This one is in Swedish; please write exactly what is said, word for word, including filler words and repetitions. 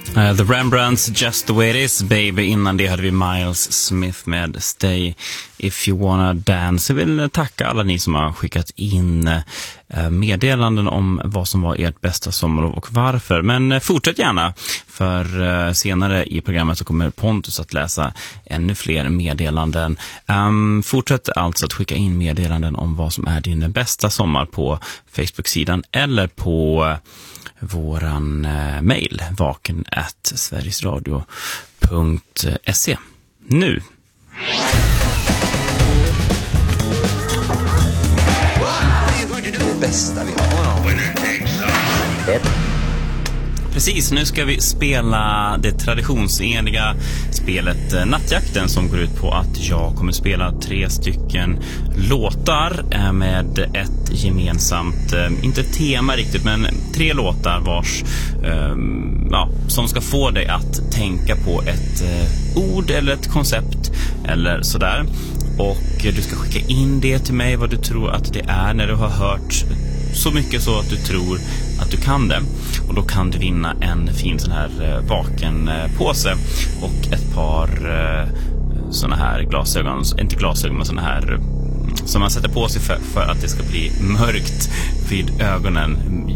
Uh, The Rembrandts, Just the way it is, baby. Innan det hade vi Miles Smith med Stay If You Wanna Dance. Jag vill tacka alla ni som har skickat in uh, meddelanden om vad som var ert bästa sommarlov och varför. Men uh, fortsätt gärna, för uh, senare i programmet så kommer Pontus att läsa ännu fler meddelanden. Um, fortsätt alltså att skicka in meddelanden om vad som är din bästa sommar på Facebook-sidan eller på uh, våran eh, mail vaken at sverigesradio punkt se. Nu det bästa vi har. Precis, nu ska vi spela det traditionsenliga spelet Nattjakten, som går ut på att jag kommer spela tre stycken låtar med ett gemensamt, inte tema riktigt, men tre låtar vars ja, som ska få dig att tänka på ett ord eller ett koncept eller sådär. Och du ska skicka in det till mig, vad du tror att det är när du har hört så mycket så att du tror att du kan det. Och då kan du vinna en fin sån här vakenpåse och ett par såna här glasögon, inte glasögon men såna här som man sätter på sig för, för att det ska bli mörkt vid ögonen